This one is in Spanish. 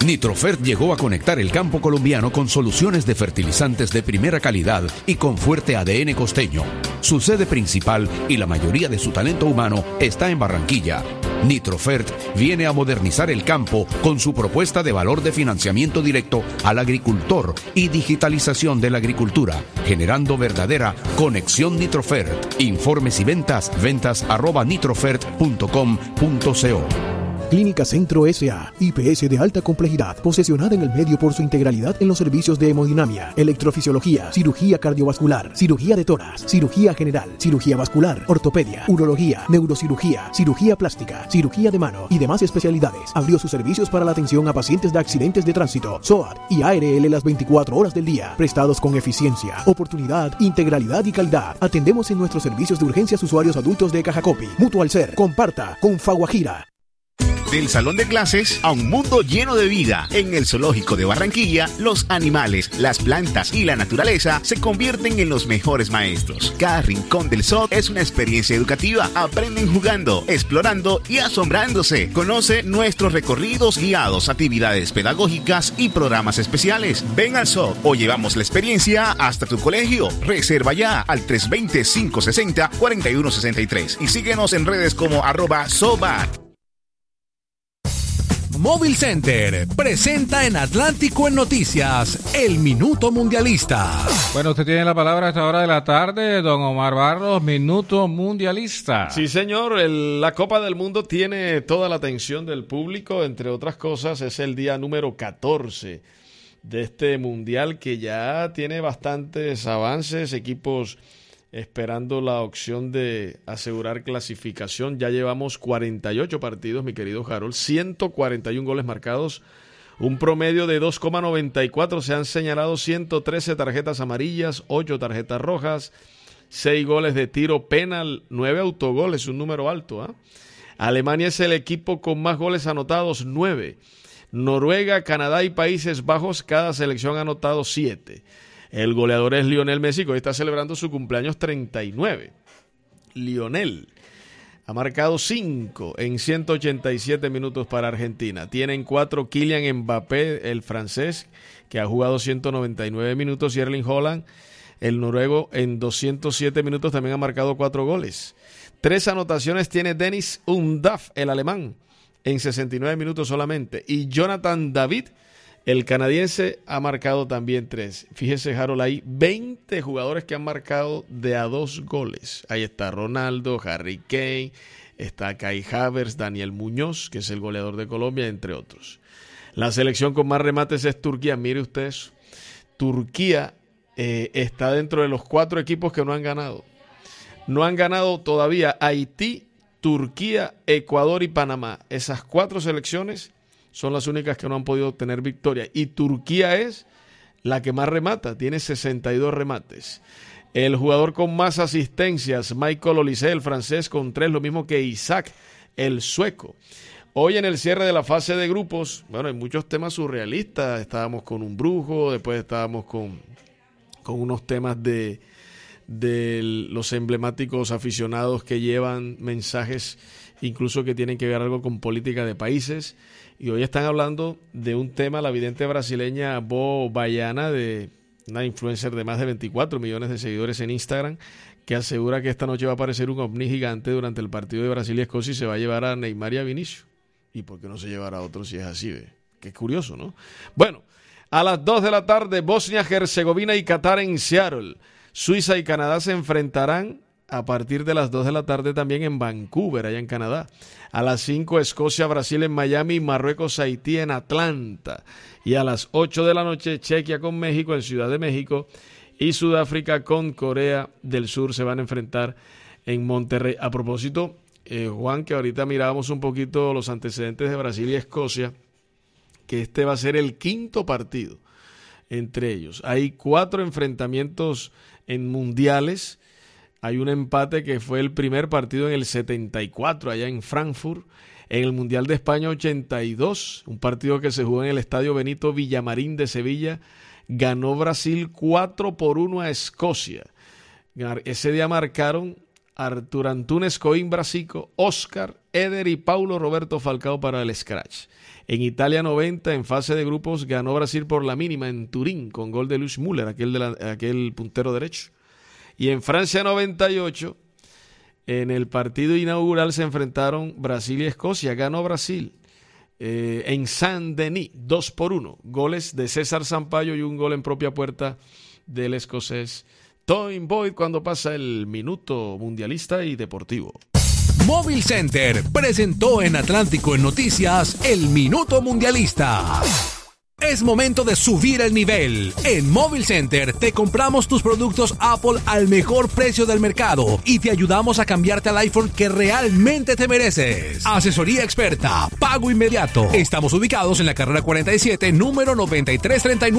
Nitrofert llegó a conectar el campo colombiano con soluciones de fertilizantes de primera calidad y con fuerte ADN costeño. Su sede principal y la mayoría de su talento humano está en Barranquilla. Nitrofert viene a modernizar el campo con su propuesta de valor de financiamiento directo al agricultor y digitalización de la agricultura, generando verdadera conexión Nitrofert. Informes y ventas@nitrofert.com.co. Clínica Centro S.A. IPS de alta complejidad, posesionada en el medio por su integralidad en los servicios de hemodinamia, electrofisiología, cirugía cardiovascular, cirugía de tórax, cirugía general, cirugía vascular, ortopedia, urología, neurocirugía, cirugía plástica, cirugía de mano y demás especialidades. Abrió sus servicios para la atención a pacientes de accidentes de tránsito, SOAT y ARL las 24 horas del día, prestados con eficiencia, oportunidad, integralidad y calidad. Atendemos en nuestros servicios de urgencias usuarios adultos de Cajacopi. Mutual Ser, comparta con Faguajira. Del salón de clases a un mundo lleno de vida. En el Zoológico de Barranquilla, los animales, las plantas y la naturaleza se convierten en los mejores maestros. Cada rincón del zoo es una experiencia educativa. Aprenden jugando, explorando y asombrándose. Conoce nuestros recorridos guiados, actividades pedagógicas y programas especiales. Ven al zoo o llevamos la experiencia hasta tu colegio. Reserva ya al 320-560-4163 y síguenos en redes como @zoobat. Móvil Center presenta en Atlántico en Noticias el Minuto Mundialista. Bueno, usted tiene la palabra a esta hora de la tarde, don Omar Barros, Minuto Mundialista. Sí, señor, la Copa del Mundo tiene toda la atención del público, entre otras cosas, es el día número 14 de este Mundial que ya tiene bastantes avances, equipos esperando la opción de asegurar clasificación. Ya llevamos 48 partidos, mi querido Harold, 141 goles marcados, un promedio de 2,94. Se han señalado 113 tarjetas amarillas, 8 tarjetas rojas, 6 goles de tiro penal, 9 autogoles, un número alto. Alemania es el equipo con más goles anotados, 9. Noruega, Canadá y Países Bajos, cada selección ha anotado 7. El goleador es Lionel Messi, que hoy está celebrando su cumpleaños 39. Lionel ha marcado 5 en 187 minutos para Argentina. Tienen 4 Kylian Mbappé, el francés, que ha jugado 199 minutos, y Erling Haaland, el noruego, en 207 minutos también ha marcado 4 goles. 3 anotaciones tiene Dennis Undav, el alemán, en 69 minutos solamente. Y Jonathan David, el canadiense, ha marcado también 3. Fíjese, Harold, hay 20 jugadores que han marcado de a 2 goles. Ahí está Ronaldo, Harry Kane, está Kai Havertz, Daniel Muñoz, que es el goleador de Colombia, entre otros. La selección con más remates es Turquía. Mire usted eso. Turquía está dentro de los 4 equipos que no han ganado. No han ganado todavía Haití, Turquía, Ecuador y Panamá. Esas 4 selecciones son las únicas que no han podido obtener victoria. Y Turquía es la que más remata, tiene 62 remates. El jugador con más asistencias, Michael Olise, el francés, con 3, lo mismo que Isaac, el sueco. Hoy en el cierre de la fase de grupos, bueno, hay muchos temas surrealistas. Estábamos con un brujo, después estábamos con unos temas de los emblemáticos aficionados que llevan mensajes incluso que tienen que ver algo con política de países. Y hoy están hablando de un tema, la vidente brasileña Bo Baiana, de una influencer de más de 24 millones de seguidores en Instagram, que asegura que esta noche va a aparecer un ovni gigante durante el partido de Brasil y Escocia y se va a llevar a Neymar y a Vinicius. ¿Y por qué no se llevará a otro si es así? Qué curioso, ¿no? Bueno, a las 2 de la tarde, Bosnia, Herzegovina y Qatar en Seattle. Suiza y Canadá se enfrentarán a partir de las 2 de la tarde también en Vancouver, allá en Canadá. A las 5, Escocia, Brasil en Miami, Marruecos, Haití en Atlanta. Y a las 8 de la noche, Chequia con México en Ciudad de México y Sudáfrica con Corea del Sur se van a enfrentar en Monterrey. A propósito, Juan, que ahorita mirábamos un poquito los antecedentes de Brasil y Escocia, que este va a ser el 5º partido entre ellos. Hay 4 enfrentamientos en mundiales. Hay un empate que fue el primer partido en el 74, allá en Frankfurt. En el Mundial de España 82, un partido que se jugó en el Estadio Benito Villamarín de Sevilla, ganó Brasil 4-1 a Escocia. Ese día marcaron Artur Antunes, Coimbra Zico, Oscar, Eder y Paulo Roberto Falcao para el scratch. En Italia 90, en fase de grupos, ganó Brasil por la mínima en Turín con gol de Luis Müller, aquel puntero derecho. Y en Francia 98, en el partido inaugural se enfrentaron Brasil y Escocia. Ganó Brasil en Saint-Denis, 2-1. Goles de César Sampaio y un gol en propia puerta del escocés Tom Boyd cuando pasa el minuto mundialista y deportivo. Móvil Center presentó en Atlántico en Noticias el Minuto Mundialista. Es momento de subir el nivel. En Móvil Center te compramos tus productos Apple al mejor precio del mercado y te ayudamos a cambiarte al iPhone que realmente te mereces. Asesoría experta, pago inmediato. Estamos ubicados en la carrera 47, número 9339.